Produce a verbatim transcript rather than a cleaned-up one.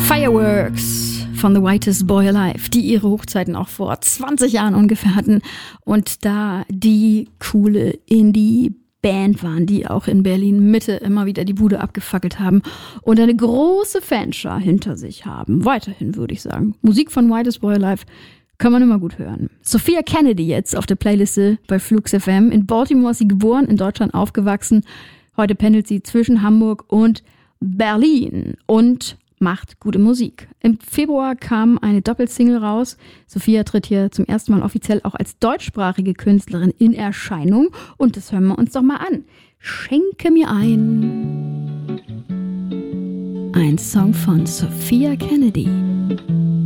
Fireworks von The Whitest Boy Alive, die ihre Hochzeiten auch vor zwanzig Jahren ungefähr hatten und da die coole Indie-Band waren, die auch in Berlin Mitte immer wieder die Bude abgefackelt haben und eine große Fanschar hinter sich haben. Weiterhin würde ich sagen. Musik von Whitest Boy Alive kann man immer gut hören. Sophia Kennedy jetzt auf der Playliste bei Flux F M. In Baltimore ist sie geboren, in Deutschland aufgewachsen. Heute pendelt sie zwischen Hamburg und Berlin und macht gute Musik. Im Februar kam eine Doppelsingle raus. Sophia tritt hier zum ersten Mal offiziell auch als deutschsprachige Künstlerin in Erscheinung. Und das hören wir uns doch mal an. Schenke mir ein. Ein Song von Sophia Kennedy.